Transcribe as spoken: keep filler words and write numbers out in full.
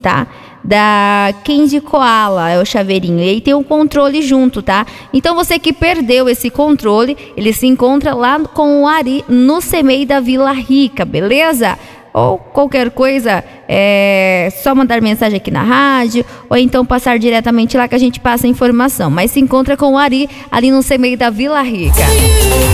tá? Da Candy Koala, é o chaveirinho. E aí tem o controle junto, tá? Então você que perdeu esse controle, ele se encontra lá com o Ari no C M E I da Vila Rica, beleza? Ou qualquer coisa, é só mandar mensagem aqui na rádio, ou então passar diretamente lá que a gente passa a informação. Mas se encontra com o Ari ali no C M E I da Vila Rica.